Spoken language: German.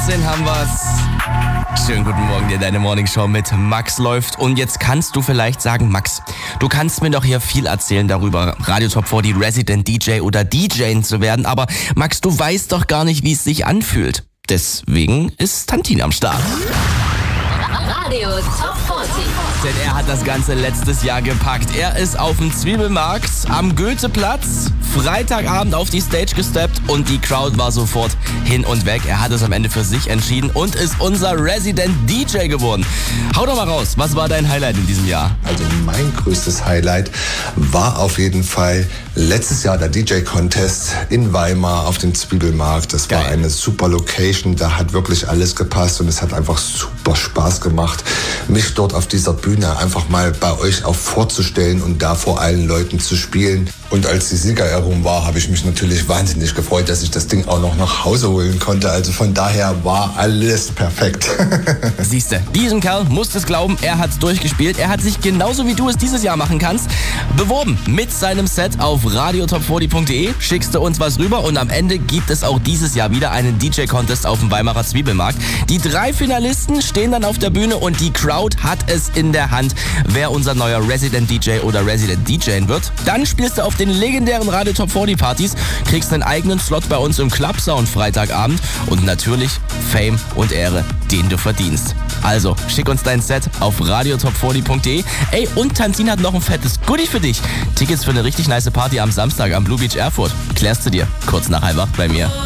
18 haben wir's. Schönen guten Morgen dir, deine Morningshow mit Max läuft. Und jetzt kannst du vielleicht sagen, Max, du kannst mir doch hier viel erzählen darüber, Radio Top 40 Resident DJ oder DJing zu werden. Aber Max, du weißt doch gar nicht, wie es sich anfühlt. Deswegen ist Tantin am Start. Radio Top 40. Denn er hat das Ganze letztes Jahr gepackt. Er ist auf dem Zwiebelmarkt am Goetheplatz Freitagabend auf die Stage gesteppt und die Crowd war sofort hin und weg. Er hat es am Ende für sich entschieden und ist unser Resident DJ geworden. Hau doch mal raus, was war dein Highlight in diesem Jahr? Also mein größtes Highlight war auf jeden Fall letztes Jahr der DJ-Contest in Weimar auf dem Zwiebelmarkt. Das war eine super Location, da hat wirklich alles gepasst und es hat einfach super Spaß gemacht, mich dort auf dieser Bühne einfach mal bei euch auch vorzustellen und da vor allen Leuten zu spielen. Und als die Siegerehrung war, habe ich mich natürlich wahnsinnig gefreut, dass ich das Ding auch noch nach Hause holen konnte. Also von daher war alles perfekt. Siehste, diesem Kerl musst es glauben, er hat's durchgespielt. Er hat sich genauso wie du es dieses Jahr machen kannst, beworben mit seinem Set auf radiotop40.de. Schickst du uns was rüber und am Ende gibt es auch dieses Jahr wieder einen DJ-Contest auf dem Weimarer Zwiebelmarkt. Die 3 Finalisten stehen dann auf der Bühne und die Crowd hat es in der Hand, wer unser neuer Resident DJ oder Resident DJ wird. Dann spielst du auf den legendären Radio Top 40 Partys, kriegst einen eigenen Slot bei uns im Club Sound Freitagabend und natürlich Fame und Ehre, den du verdienst. Also, schick uns dein Set auf radiotop40.de. Ey, und Tantin hat noch ein fettes Goodie für dich. Tickets für eine richtig nice Party am Samstag am Blue Beach Erfurt. Klärst du dir kurz nach 1:30 bei mir.